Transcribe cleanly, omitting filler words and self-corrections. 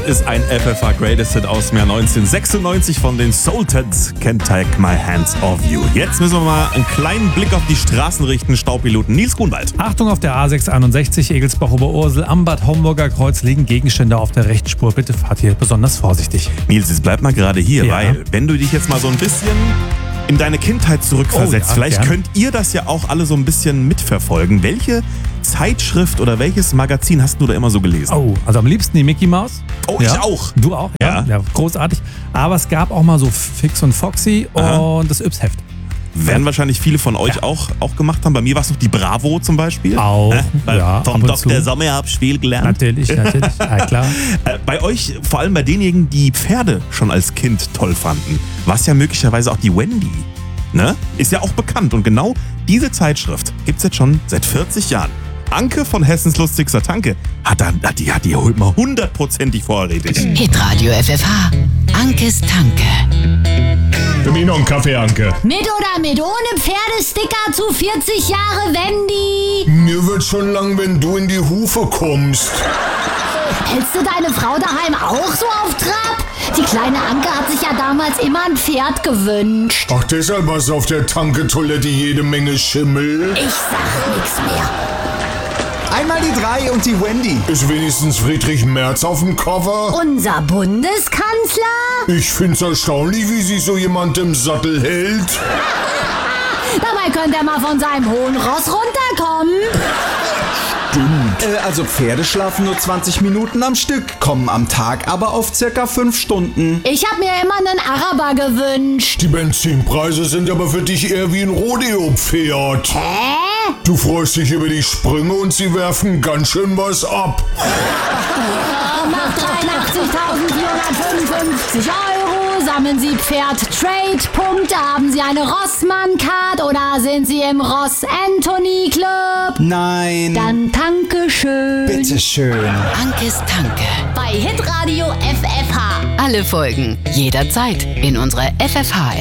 ist ein FFH Greatest Hit aus dem Jahr 1996 von den Sultans. Can't Take My Hands Off You. Jetzt müssen wir mal einen kleinen Blick auf die Straßen richten. Staupiloten Nils Grunwald. Achtung, auf der A661 Egelsbach-Oberursel am Bad Homburger Kreuz liegen Gegenstände auf der rechten Spur. Bitte fahrt hier besonders vorsichtig. Nils, jetzt bleib mal gerade hier, Ja. weil wenn du dich jetzt mal so ein bisschen in deine Kindheit zurückversetzt, vielleicht gern. könnt ihr das ja auch alle so ein bisschen mitverfolgen. Welche Zeitschrift oder welches Magazin hast du da immer so gelesen? Oh, also am liebsten die Mickey Mouse. Oh, ich auch. Du auch? Ja. Ja, großartig. Aber es gab auch mal so Fix und Foxy und das Yps-Heft. Werden wahrscheinlich viele von euch auch gemacht haben. Bei mir war es noch die Bravo zum Beispiel. Auch, ja, Vom ab und zu. Dr. Sommer hab ich viel gelernt. Natürlich, ja klar. Bei euch, vor allem bei denjenigen, die Pferde schon als Kind toll fanden, war es ja möglicherweise auch die Wendy. Ne? Ist ja auch bekannt. Und genau diese Zeitschrift gibt es jetzt schon seit 40 Jahren. Anke von Hessens lustigster Tanke die holt mal 100%ig vorrätig. Hitradio FFH. Ankes Tanke. Für mich noch einen Kaffee, Anke. Mit oder mit ohne Pferdesticker zu 40 Jahre Wendy? Mir wird schon lang, wenn du in die Hufe kommst. Hältst du deine Frau daheim auch so auf Trab? Die kleine Anke hat sich ja damals immer ein Pferd gewünscht. Ach, deshalb hast du auf der Tanketoilette jede Menge Schimmel. Ich sag nix mehr. Einmal die 3 und die Wendy. Ist wenigstens Friedrich Merz auf dem Cover? Unser Bundeskanzler? Ich find's erstaunlich, wie sich so jemand im Sattel hält. Dabei könnte er mal von seinem hohen Ross runterkommen. Also Pferde schlafen nur 20 Minuten am Stück, kommen am Tag aber auf circa 5 Stunden. Ich hab mir immer einen Araber gewünscht. Die Benzinpreise sind aber für dich eher wie ein Rodeo-Pferd. Hä? Du freust dich über die Sprünge und sie werfen ganz schön was ab. Nach 83.455 € sammeln Sie Pferd-Trade-Punkte. Haben Sie eine Rossmann-Card oder sind Sie im Ross-Anthony-Club? Nein. Dann danke schön. Bitteschön. Ankes Tanke. Bei Hitradio FFH. Alle Folgen jederzeit in unserer FFH